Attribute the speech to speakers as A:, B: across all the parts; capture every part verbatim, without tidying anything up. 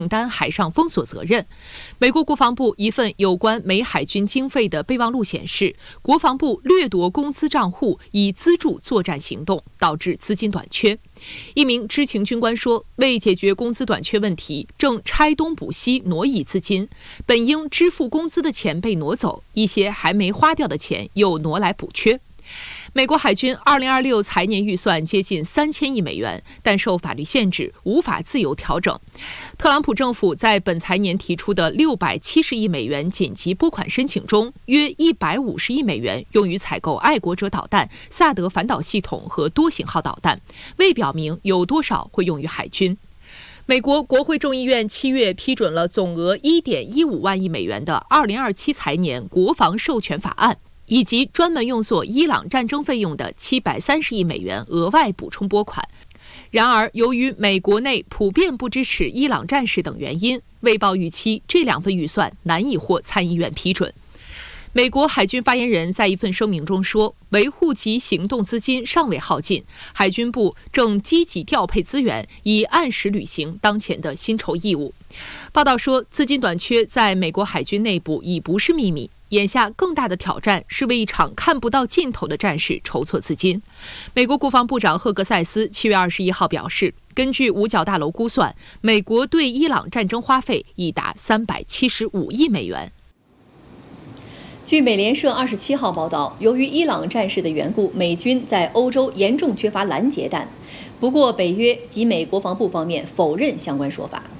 A: 承担海上封锁责任。美国国防部一份有关美海军经费的备忘录显示，国防部掠夺工资账户以资助作战行动，导致资金短缺。一名知情军官说，为解决工资短缺问题，正拆东补西挪移资金，本应支付工资的钱被挪走，一些还没花掉的钱又挪来补缺。美国海军二零二六财年预算接近三千亿美元，但受法律限制，无法自由调整。特朗普政府在本财年提出的六百七十亿美元紧急拨款申请中，约一百五十亿美元用于采购爱国者导弹、萨德反导系统和多型号导弹，未表明有多少会用于海军。美国国会众议院七月批准了总额一点一五万亿美元的二零二七财年国防授权法案，以及专门用作伊朗战争费用的七百三十亿美元额外补充拨款。然而，由于美国内普遍不支持伊朗战事等原因，卫报预期这两份预算难以获参议院批准。美国海军发言人在一份声明中说，维护及行动资金尚未耗尽，海军部正积极调配资源，以按时履行当前的薪酬义务。报道说，资金短缺在美国海军内部已不是秘密，眼下更大的挑战是为一场看不到尽头的战事筹措资金。美国国防部长赫格塞斯七月二十一号表示，根据五角大楼估算，美国对伊朗战争花费已达三百七十五亿美元。
B: 据美联社二十七号报道，由于伊朗战事的缘故，美军在欧洲严重缺乏拦截弹。不过，北约及美国防部方面否认相关说法。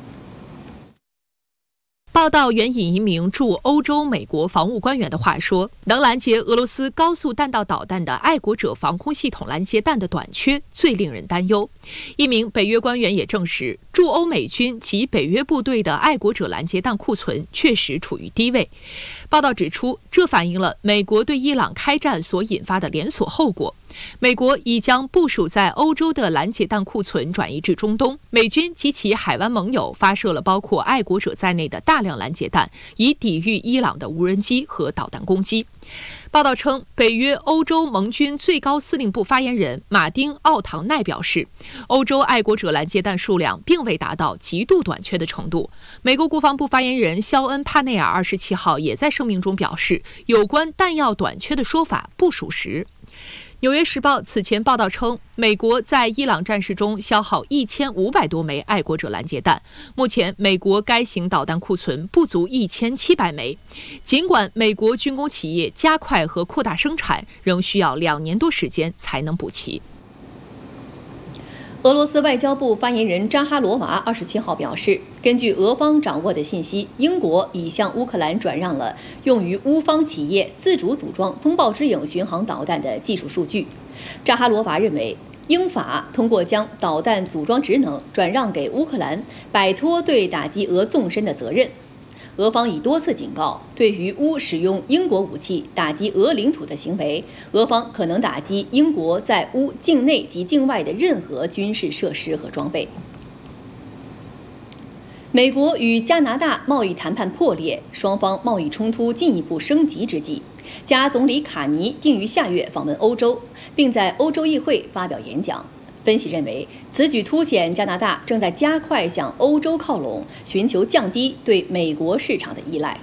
A: 报道援引一名驻欧洲美国防务官员的话说，能拦截俄罗斯高速弹道导弹的爱国者防空系统拦截弹的短缺最令人担忧。一名北约官员也证实，驻欧美军及北约部队的爱国者拦截弹库存确实处于低位。报道指出，这反映了美国对伊朗开战所引发的连锁后果。美国已将部署在欧洲的拦截弹库存转移至中东，美军及其海湾盟友发射了包括爱国者在内的大量拦截弹，以抵御伊朗的无人机和导弹攻击。报道称，北约欧洲盟军最高司令部发言人马丁·奥唐奈表示，欧洲爱国者拦截弹数量并未达到极度短缺的程度。美国国防部发言人肖恩·帕内尔二十七号也在声明中表示，有关弹药短缺的说法不属实。《纽约时报》此前报道称，美国在伊朗战事中消耗一千五百多枚爱国者拦截弹，目前美国该型导弹库存不足一千七百枚。尽管美国军工企业加快和扩大生产，仍需要两年多时间才能补齐。
B: 俄罗斯外交部发言人扎哈罗娃二十七号表示，根据俄方掌握的信息，英国已向乌克兰转让了用于乌方企业自主组装风暴之影巡航导弹的技术数据。扎哈罗娃认为，英法通过将导弹组装职能转让给乌克兰，摆脱对打击俄纵深的责任。俄方已多次警告，对于乌使用英国武器打击俄领土的行为，俄方可能打击英国在乌境内及境外的任何军事设施和装备。美国与加拿大贸易谈判破裂，双方贸易冲突进一步升级之际，加总理卡尼定于下月访问欧洲，并在欧洲议会发表演讲。分析认为，此举凸显加拿大正在加快向欧洲靠拢，寻求降低对美国市场的依赖。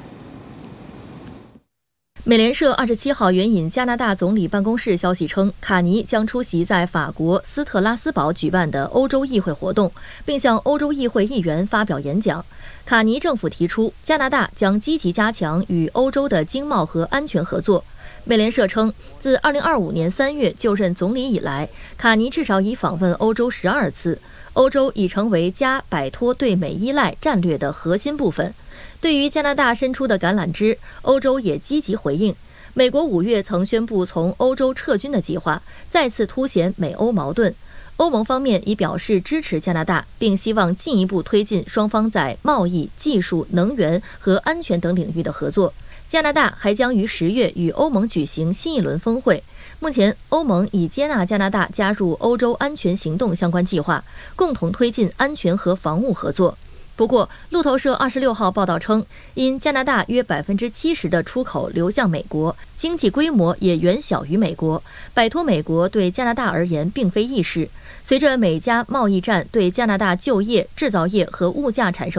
C: 美联社二十七号援引加拿大总理办公室消息称，卡尼将出席在法国斯特拉斯堡举办的欧洲议会活动，并向欧洲议会议员发表演讲。卡尼政府提出，加拿大将积极加强与欧洲的经贸和安全合作。美联社称，自二零二五年三月就任总理以来，卡尼至少已访问欧洲十二次。欧洲已成为加摆脱对美依赖战略的核心部分。对于加拿大伸出的橄榄枝，欧洲也积极回应。美国五月曾宣布从欧洲撤军的计划，再次凸显美欧矛盾。欧盟方面已表示支持加拿大，并希望进一步推进双方在贸易、技术、能源和安全等领域的合作。加拿大还将于十月与欧盟举行新一轮峰会。目前，欧盟已接纳加拿大加入欧洲安全行动相关计划，共同推进安全和防务合作。不过，路透社二十六号报道称，因加拿大约百分之七十的出口流向美国，经济规模也远小于美国，摆脱美国对加拿大而言并非易事。随着美加贸易战对加拿大就业、制造业和物价产生